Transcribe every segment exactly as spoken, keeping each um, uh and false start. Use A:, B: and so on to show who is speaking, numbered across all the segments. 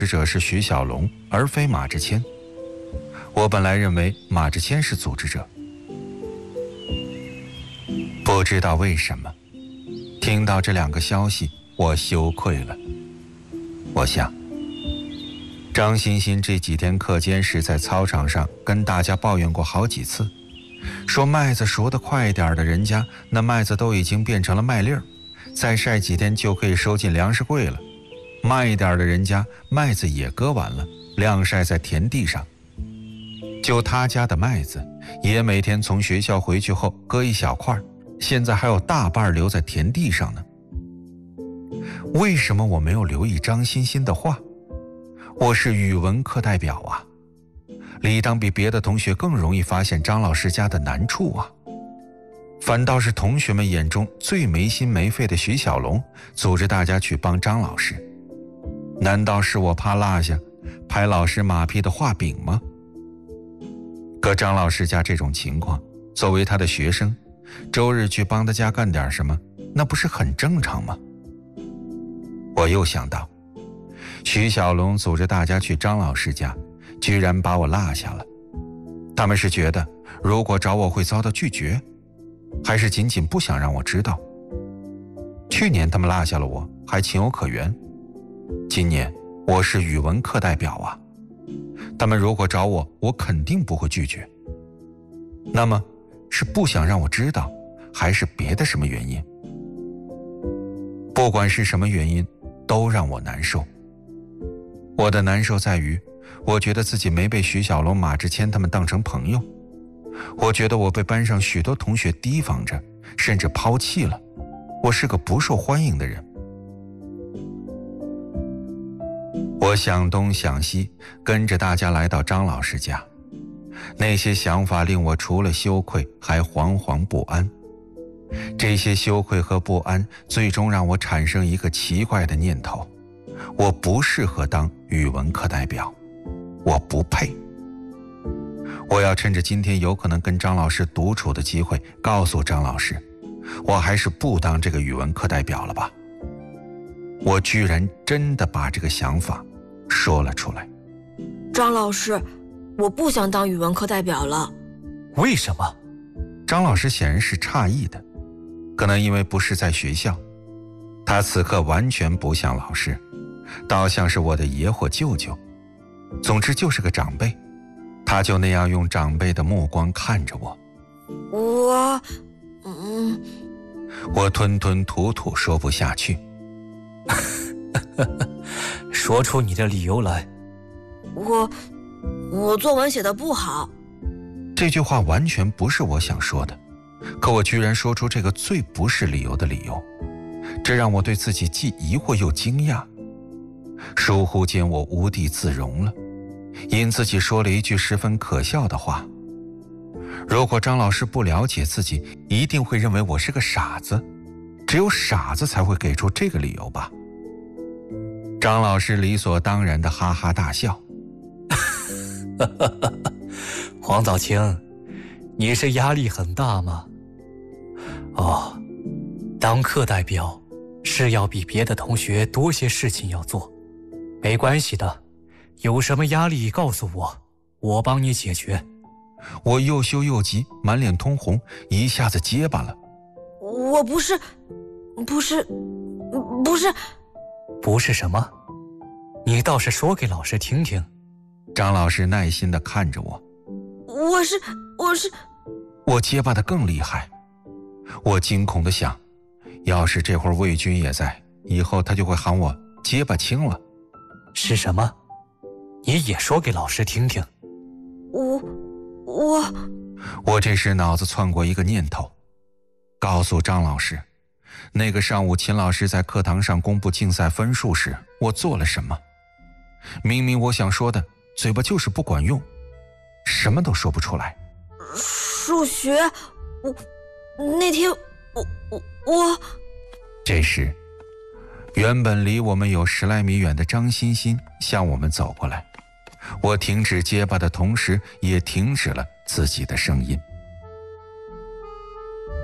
A: 织者是徐小龙，而非马志谦。我本来认为马志谦是组织者，不知道为什么，听到这两个消息，我羞愧了。我想，张欣欣这几天课间时在操场上跟大家抱怨过好几次，说麦子熟得快一点的人家，那麦子都已经变成了麦粒儿，再晒几天就可以收进粮食柜了。慢一点的人家，麦子也割完了，晾晒在田地上。就他家的麦子，也每天从学校回去后割一小块，现在还有大半留在田地上呢。为什么我没有留意张欣欣的话？我是语文课代表啊，理当比别的同学更容易发现张老师家的难处啊。反倒是同学们眼中最没心没肺的徐小龙组织大家去帮张老师，难道是我怕落下拍老师马屁的画饼吗？可张老师家这种情况，作为他的学生，周日去帮他家干点什么，那不是很正常吗？我又想到，徐小龙组织大家去张老师家，居然把我落下了。他们是觉得如果找我会遭到拒绝，还是仅仅不想让我知道？去年他们落下了我，还情有可原。今年我是语文课代表啊，他们如果找我，我肯定不会拒绝。那么是不想让我知道，还是别的什么原因？不管是什么原因，都让我难受。我的难受在于，我觉得自己没被徐小龙、马志谦他们当成朋友，我觉得我被班上许多同学提防着，甚至抛弃了，我是个不受欢迎的人。我想东想西，跟着大家来到张老师家，那些想法令我除了羞愧还惶惶不安。这些羞愧和不安最终让我产生一个奇怪的念头，我不适合当语文课代表，我不配。我要趁着今天有可能跟张老师独处的机会，告诉张老师，我还是不当这个语文课代表了吧。我居然真的把这个想法说了出来。
B: 张老师，我不想当语文课代表了。
C: 为什么？
A: 张老师显然是诧异的，可能因为不是在学校，他此刻完全不像老师，倒像是我的爷或舅舅，总之就是个长辈。他就那样用长辈的目光看着我。
B: 我……嗯……
A: 我吞吞吐吐说不下去。
C: 说出你的理由来。
B: 我……我作文写得不好。
A: 这句话完全不是我想说的，可我居然说出这个最不是理由的理由，这让我对自己既疑惑又惊讶。疏忽间我无地自容了，因自己说了一句十分可笑的话。如果张老师不了解自己，一定会认为我是个傻子，只有傻子才会给出这个理由吧。张老师理所当然的哈哈大笑。
C: 黄早清，你是压力很大吗？哦，当课代表是要比别的同学多些事情要做，没关系的，有什么压力告诉我，我帮你解决。
A: 我又羞又急，满脸通红，一下子结巴了。
B: 我不是……不是……不是……
C: 不是什么？你倒是说给老师听听。
A: 张老师耐心地看着我。
B: 我是……我是……
A: 我结巴得更厉害。我惊恐地想，要是这会儿魏军也在，以后他就会喊我结巴清了。
C: 是什么？你也说给老师听听。
B: 我……我……
A: 我这时脑子窜过一个念头，告诉张老师，那个上午秦老师在课堂上公布竞赛分数时，我做了什么？明明我想说的，嘴巴就是不管用，什么都说不出来。
B: 数学……我……那天……我……我……我……
A: 这时，原本离我们有十来米远的张欣欣向我们走过来，我停止结巴的同时，也停止了自己的声音。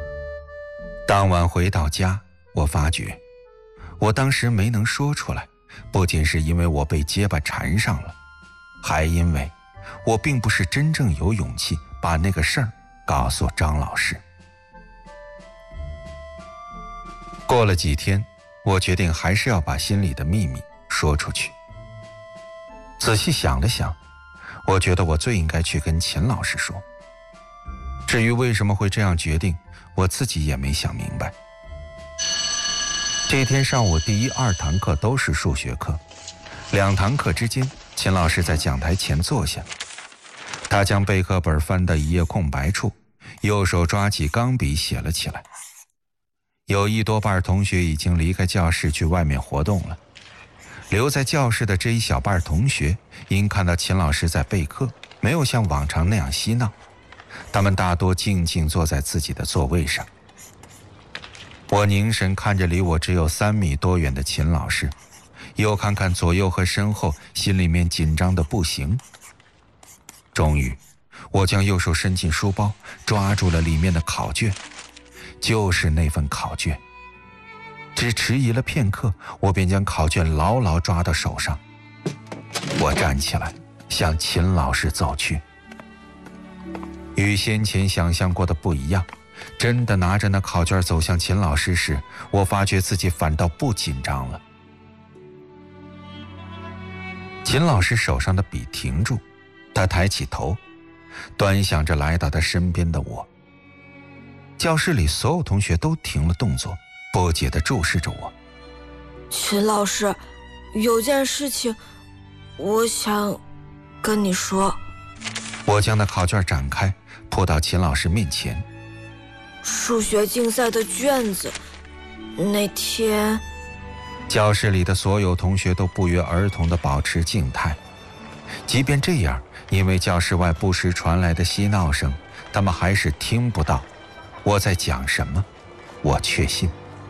A: 当晚回到家，我发觉，我当时没能说出来， 不仅是因为我被结巴缠上了，还因为我并不是真正有勇气把那个事儿告诉张老师。过了几天，我决定还是要把心里的秘密说出去。仔细想了想，我觉得我最应该去跟秦老师说。至于为什么会这样决定，我自己也没想明白。这天上午第一、二堂课都是数学课，两堂课之间，秦老师在讲台前坐下，他将备课本翻到一页空白处，右手抓起钢笔写了起来。有一多半同学已经离开教室去外面活动了，留在教室的这一小半同学因看到秦老师在备课，没有像往常那样嬉闹，他们大多静静坐在自己的座位上。我凝神看着离我只有三米多远的秦老师，又看看左右和身后，心里面紧张的不行。终于，我将右手伸进书包，抓住了里面的考卷，就是那份考卷。只迟疑了片刻，我便将考卷牢牢抓到手上。我站起来，向秦老师走去。与先前想象过的不一样，真的拿着那考卷走向秦老师时，我发觉自己反倒不紧张了。秦老师手上的笔停住，他抬起头，端详着来到他身边的我。教室里所有同学都停了动作，不解地注视着我。
B: 秦老师，有件事情我想跟你说。
A: 我将那考卷展开，扑到秦老师面前。
B: 数学竞赛的卷子，那天……
A: 教室里的所有同学都不约而同地保持静态。即便这样，因为教室外不时传来的嬉闹声，他们还是听不到我在讲什么。我确信，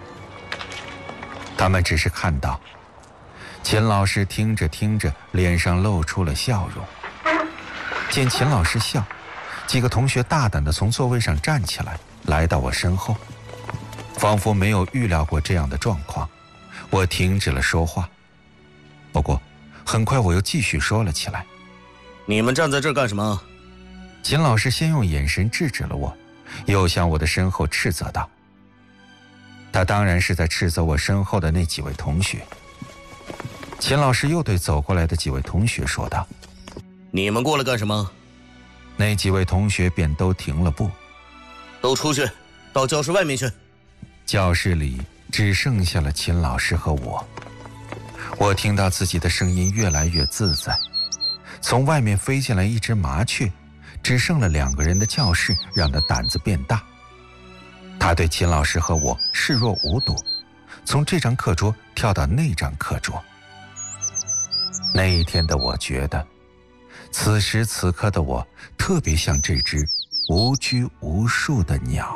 A: 他们只是看到秦老师听着听着，脸上露出了笑容。见秦老师笑，几个同学大胆地从座位上站起来，来到我身后，仿佛没有预料过这样的状况。我停止了说话，不过很快我又继续说了起来。
D: 你们站在这儿干什么？
A: 秦老师先用眼神制止了我，又向我的身后斥责道。他当然是在斥责我身后的那几位同学。秦老师又对走过来的几位同学说道：
D: 你们过来干什么？
A: 那几位同学便都停了步。
D: 都出去，到教室外面去。
A: 教室里只剩下了秦老师和我。我听到自己的声音越来越自在。从外面飞进来一只麻雀，只剩了两个人的教室让他胆子变大。他对秦老师和我视若无睹，从这张课桌跳到那张课桌。那一天的我觉得，此时此刻的我特别像这只无拘无束的鸟。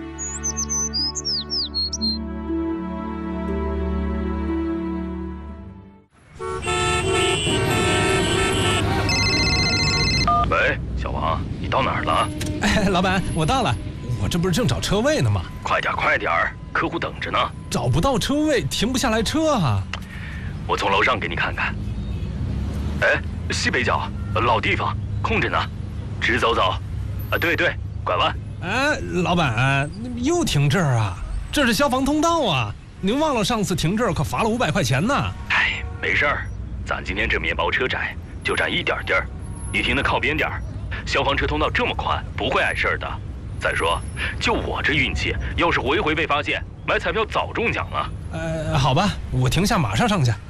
E: 喂，小王，你到哪儿了？
F: 哎，老板，我到了，我这不是正找车位呢吗？
E: 快点快点，客户等着呢。
F: 找不到车位，停不下来车啊。
E: 我从楼上给你看看。哎，西北角老地方空着呢，直走走。啊，对对，拐弯。
F: 哎，老板，又停这儿啊？这是消防通道啊！您忘了上次停这儿可罚了五百块钱呢。
E: 哎，没事儿，咱今天这面包车窄，就占一点地儿。你停的靠边点儿，消防车通道这么宽，不会碍事儿的。再说，就我这运气，要是回回被发现，买彩票早中奖了。
F: 呃，好吧，我停下，马上上去。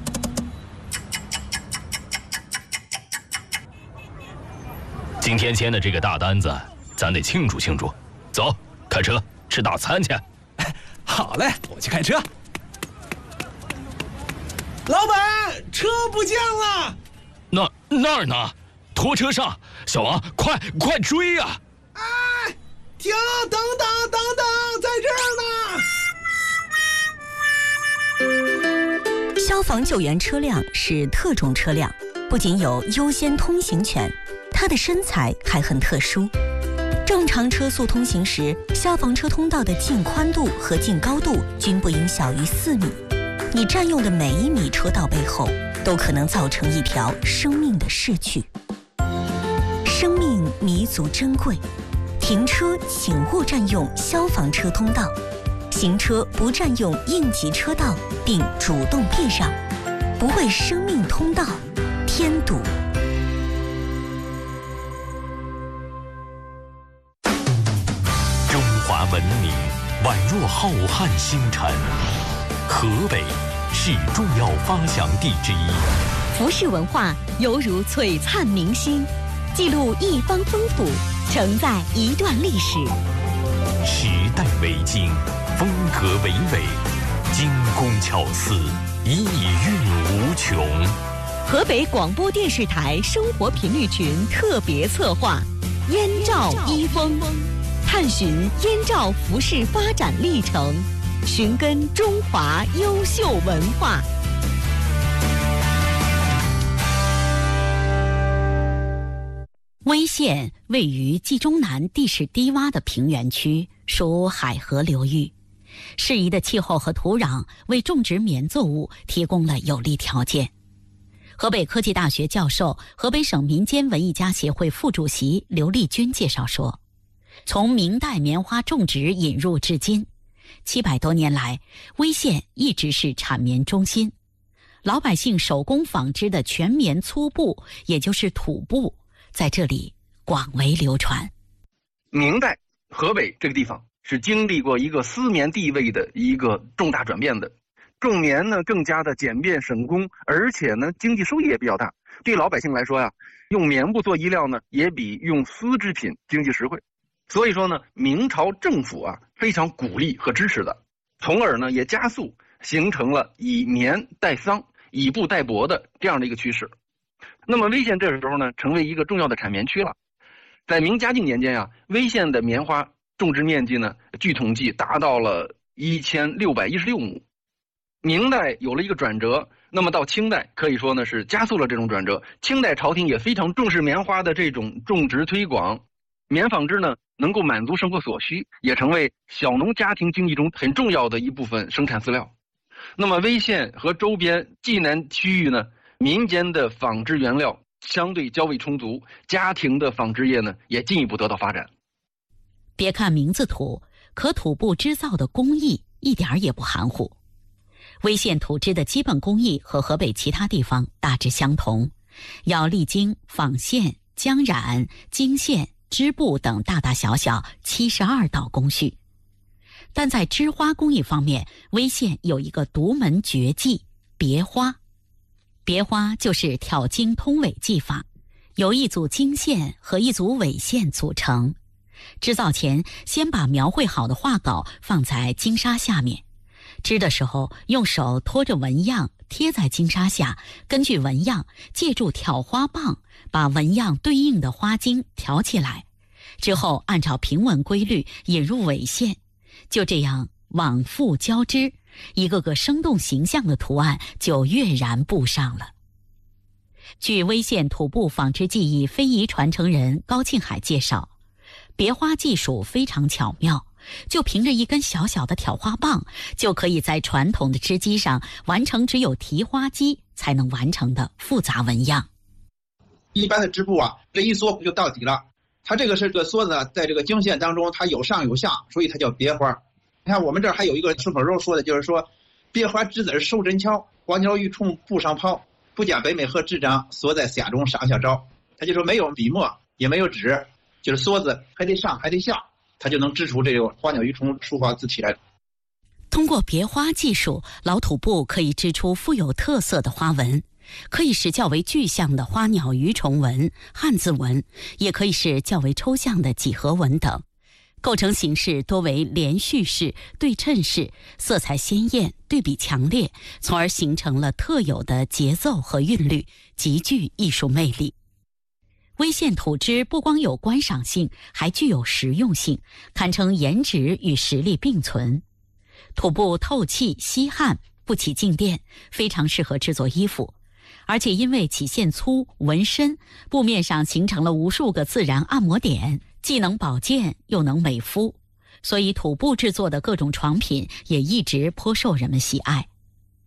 E: 今天签的这个大单子，咱得庆祝庆祝。走，开车吃大餐去。
F: 好嘞，我去开车。老板，车不见了。
E: 那那儿呢？拖车上，小王，快快追呀！
F: 哎，停！等等等等，在
G: 这儿呢。消防救援车辆是特种车辆，不仅有优先通行权，它的身材还很特殊。正常车速通行时，消防车通道的净宽度和净高度均不应小于四米。 你占用的每一米车道背后，都可能造成一条生命的逝去。生命弥足珍贵，停车请勿占用消防车通道，行车不占用应急车道，并主动避让，不为生命通道添堵。
H: 中华文明宛若浩瀚星辰，河北是重要发祥地之一。
G: 服饰文化犹如璀璨明星，记录一方风土，承载一段历史。
H: 时代为经，风格为纬，精工巧思，意蕴无穷。
G: 河北广播电视台生活频率群特别策划《燕赵衣风》，探寻燕赵服饰发展历程，寻根中华优秀文化。威县位于冀中南地势低洼的平原区，属海河流域，适宜的气候和土壤为种植棉作物提供了有利条件。河北科技大学教授、河北省民间文艺家协会副主席刘丽君介绍说，从明代棉花种植引入至今，七百多年来，威县一直是产棉中心，老百姓手工纺织的全棉粗布，也就是土布，在这里广为流传。
I: 明代河北这个地方是经历过一个丝棉地位的一个重大转变的，种棉呢更加的简便省工，而且呢经济收益也比较大。对老百姓来说呀，用棉布做衣料呢，也比用丝织品经济实惠。所以说呢，明朝政府啊非常鼓励和支持的，从而呢也加速形成了以棉代桑、以布代帛的这样的一个趋势。那么威县这时候呢，成为一个重要的产棉区了。在明嘉靖年间呀，威县的棉花种植面积呢，据统计达到了一千六百一十六亩。明代有了一个转折，那么到清代可以说呢是加速了这种转折。清代朝廷也非常重视棉花的这种种植推广，棉纺织呢能够满足生活所需，也成为小农家庭经济中很重要的一部分生产饲料。那么威县和周边冀南区域呢，民间的纺织原料相对较为充足，家庭的纺织业呢也进一步得到发展。
G: 别看名字土，可土布织造的工艺一点也不含糊。威县土织的基本工艺和河北其他地方大致相同，要历经纺线、浆染、经线、织布等大大小小七十二道工序。但在织花工艺方面，威县有一个独门绝技——别花。别花就是挑经通纬技法，由一组经线和一组纬线组成。织造前，先把描绘好的画稿放在经纱下面，织的时候用手托着纹样贴在经纱下，根据纹样借助挑花棒把纹样对应的花茎挑起来，之后按照平纹规律引入纬线，就这样往复交织，一个个生动形象的图案就跃然布上了。据威县土布纺织技艺非遗传承人高庆海介绍，别花技术非常巧妙，就凭着一根小小的挑花棒，就可以在传统的织机上完成只有提花机才能完成的复杂纹样。
J: 一般的织布啊，这一缩就到底了。它这个是这个梭子呢，在这个经线当中，它有上有下，所以它叫别花。你看我们这儿还有一个顺口溜说的，就是说，别花织子收针敲，花鸟鱼虫布上抛，不见北美和纸张，缩在下中上下招。它就说没有笔墨，也没有纸，就是梭子还得上还得下，它就能织出这种花鸟鱼虫书画字体来。
G: 通过别花技术，老土布可以织出富有特色的花纹，可以是较为具象的花鸟鱼虫纹、汉字纹，也可以是较为抽象的几何纹等。构成形式多为连续式、对称式，色彩鲜艳，对比强烈，从而形成了特有的节奏和韵律，极具艺术魅力。威县土织不光有观赏性，还具有实用性，堪称颜值与实力并存。土布透气吸汗，不起静电，非常适合制作衣服。而且因为起线粗、纹深，布面上形成了无数个自然按摩点，既能保健又能美肤，所以土布制作的各种床品也一直颇受人们喜爱。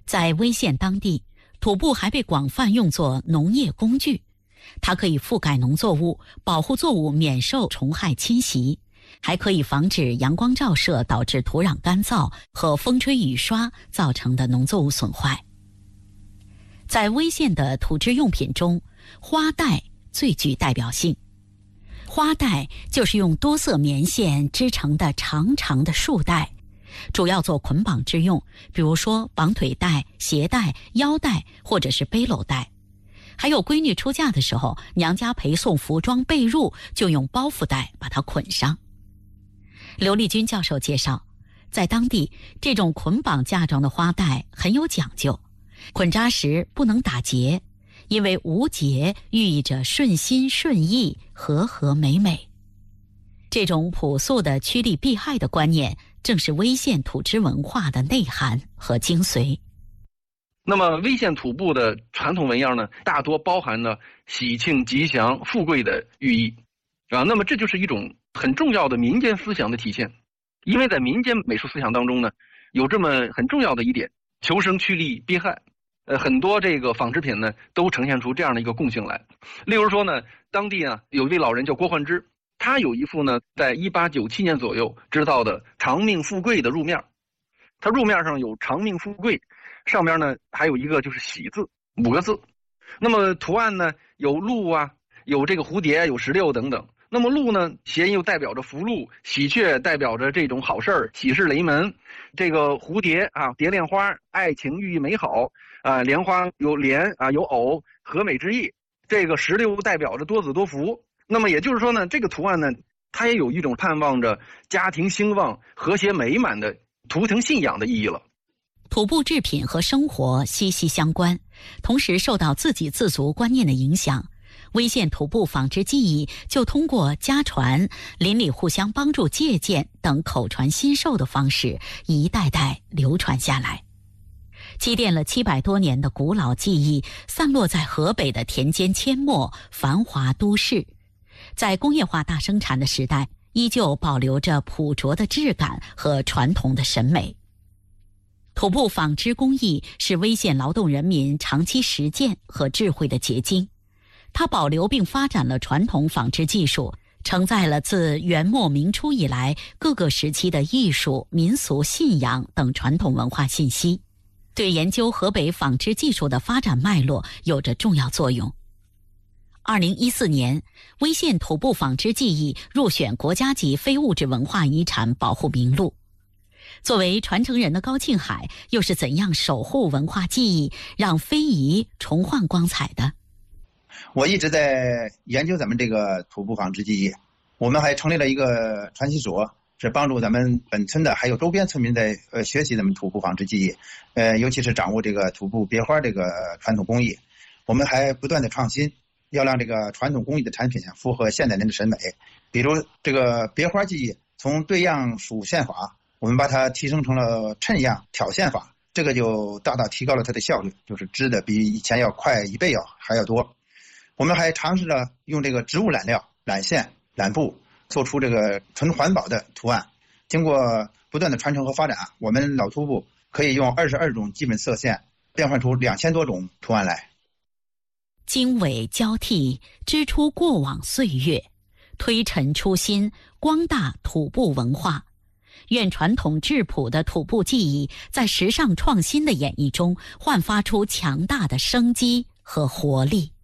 G: 在威县当地，土布还被广泛用作农业工具，它可以覆盖农作物，保护作物免受虫害侵袭，还可以防止阳光照射导致土壤干燥和风吹雨刷造成的农作物损坏。在威县的土制用品中，花带最具代表性。花带就是用多色棉线织成的长长的束带，主要做捆绑之用，比如说绑腿带、鞋带、腰带或者是背篓带。还有闺女出嫁的时候，娘家陪送服装被褥就用包袱带把它捆上。刘立军教授介绍，在当地这种捆绑架状的花带很有讲究，捆扎时不能打结，因为无结寓意着顺心顺意、和和美美。这种朴素的趋利避害的观念，正是威县土织文化的内涵和精髓。
I: 那么威县土布的传统纹样呢，大多包含了喜庆、吉祥、富贵的寓意啊。那么这就是一种很重要的民间思想的体现。因为在民间美术思想当中呢，有这么很重要的一点，求生趋利避害。呃，很多这个纺织品呢，都呈现出这样的一个共性来。例如说呢，当地啊有一位老人叫郭焕之，他有一幅呢，在一八九七年左右制造的长命富贵的褥面，它褥面上有长命富贵，上面呢还有一个就是喜字五个字。那么图案呢有鹿啊，有这个蝴蝶，有石榴等等。那么鹿呢，谐音又代表着福禄，喜鹊代表着这种好事儿，喜事临门。这个蝴蝶啊，蝶恋花，爱情寓意美好啊，莲花有莲啊，有藕，和美之意。这个石榴代表着多子多福。那么也就是说呢，这个图案呢，它也有一种盼望着家庭兴旺、和谐美满的图腾信仰的意义了。
G: 土布制品和生活息息相关，同时受到自给自足观念的影响。威县土布纺织技艺就通过家传、邻里互相帮助借鉴等口传心授的方式，一代代流传下来，积淀了七百多年的古老技艺，散落在河北的田间阡陌、繁华都市。在工业化大生产的时代，依旧保留着朴拙的质感和传统的审美。土布纺织工艺是威县劳动人民长期实践和智慧的结晶。它保留并发展了传统纺织技术，承载了自元末明初以来各个时期的艺术、民俗、信仰等传统文化信息，对研究河北纺织技术的发展脉络有着重要作用。二零一四年，威县土布纺织技艺入选国家级非物质文化遗产保护名录。作为传承人的高庆海，又是怎样守护文化技艺，让非遗重焕光彩的？
J: 我一直在研究咱们这个土布纺织技艺，我们还成立了一个传习所，是帮助咱们本村的还有周边村民在呃学习咱们土布纺织技艺，呃，尤其是掌握这个土布别花这个传统工艺。我们还不断的创新，要让这个传统工艺的产品符合现代人的审美。比如这个别花技艺，从对样数线法，我们把它提升成了衬样挑线法，这个就大大提高了它的效率，就是织的比以前要快一倍要还要多。我们还尝试着用这个植物染料、染线、染布，做出这个纯环保的图案。经过不断的传承和发展，我们老土布可以用二十二种基本色线变换出两千多种图案来。
G: 经纬交替，织出过往岁月，推陈出新，光大土布文化。愿传统质朴的土布技艺在时尚创新的演绎中，焕发出强大的生机和活力。